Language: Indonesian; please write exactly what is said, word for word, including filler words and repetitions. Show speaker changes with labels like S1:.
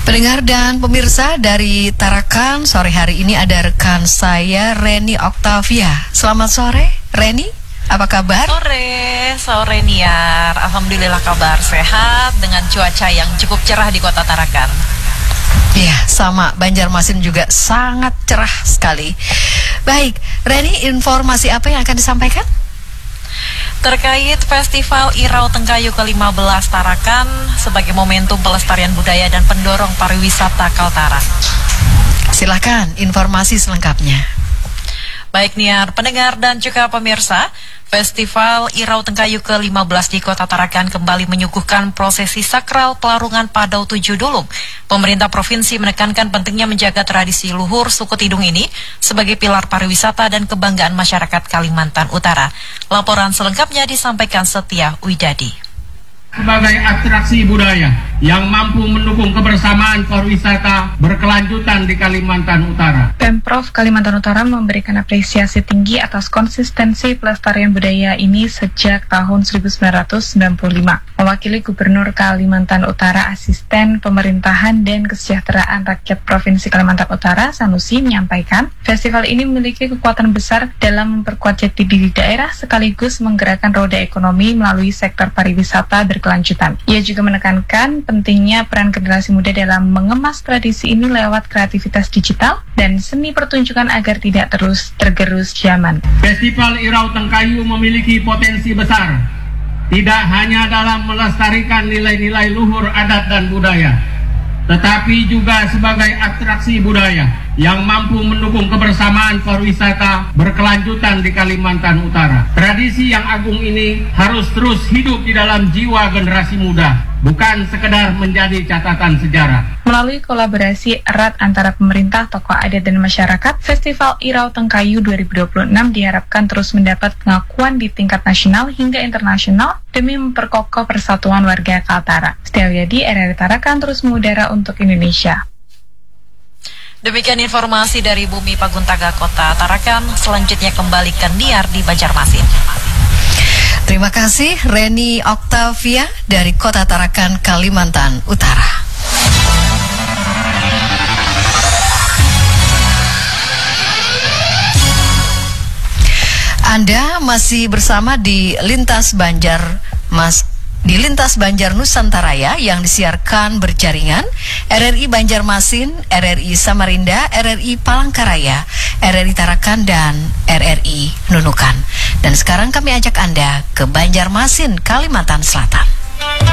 S1: Pendengar dan pemirsa dari Tarakan, sore hari ini ada rekan saya Reni Octavia. Selamat sore, Reni. Apa kabar?
S2: Sore, sore Niar. Alhamdulillah kabar sehat dengan cuaca yang cukup cerah di kota Tarakan.
S1: Ya, sama Banjarmasin juga sangat cerah sekali. Baik, Reni, informasi apa yang akan disampaikan?
S2: Terkait Festival Irau Tengkayu ke lima belas Tarakan sebagai momentum pelestarian budaya dan pendorong pariwisata Kaltara.
S1: Silahkan informasi selengkapnya.
S2: Baik Niar, pendengar dan juga pemirsa, Festival Irau Tengkayu ke lima belas di Kota Tarakan kembali menyuguhkan prosesi sakral Pelarungan Padau Tujuh Dulung. Pemerintah provinsi menekankan pentingnya menjaga tradisi luhur suku Tidung ini sebagai pilar pariwisata dan kebanggaan masyarakat Kalimantan Utara. Laporan selengkapnya disampaikan Setia Widadi.
S3: Sebagai atraksi budaya yang mampu mendukung kebersamaan pariwisata berkelanjutan di Kalimantan Utara.
S4: Pemprov Kalimantan Utara memberikan apresiasi tinggi atas konsistensi pelestarian budaya ini sejak tahun seribu sembilan ratus sembilan puluh lima. Mewakili Gubernur Kalimantan Utara, Asisten Pemerintahan dan Kesejahteraan Rakyat Provinsi Kalimantan Utara, Sanusi, menyampaikan, festival ini memiliki kekuatan besar dalam memperkuat jati diri daerah sekaligus menggerakkan roda ekonomi melalui sektor pariwisata berkelanjutan. Ia juga menekankan pentingnya peran generasi muda dalam mengemas tradisi ini lewat kreativitas digital dan seni pertunjukan agar tidak terus tergerus zaman.
S3: Festival Irau Tengkayu memiliki potensi besar, tidak hanya dalam melestarikan nilai-nilai luhur adat dan budaya, tetapi juga sebagai atraksi budaya yang mampu mendukung kebersamaan pariwisata berkelanjutan di Kalimantan Utara. Tradisi yang agung ini harus terus hidup di dalam jiwa generasi muda, bukan sekedar menjadi catatan sejarah.
S4: Melalui kolaborasi erat antara pemerintah, tokoh adat, dan masyarakat, Festival Irau Tengkayu dua ribu dua puluh enam diharapkan terus mendapat pengakuan di tingkat nasional hingga internasional demi memperkokoh persatuan warga Kaltara. Setia Widadi, R R I Tarakan, terus mengudara untuk Indonesia.
S2: Demikian informasi dari Bumi Paguntaga Kota Tarakan. Selanjutnya kembali ke Niar di Banjarmasin.
S1: Terima kasih Reni Octavia dari Kota Tarakan, Kalimantan Utara. Anda masih bersama di Lintas Banjar Mas di Lintas Banjar Nusantaraya yang disiarkan berjaringan R R I Banjarmasin, R R I Samarinda, R R I Palangkaraya, R R I Tarakan, dan R R I Nunukan. Dan sekarang kami ajak Anda ke Banjarmasin, Kalimantan Selatan.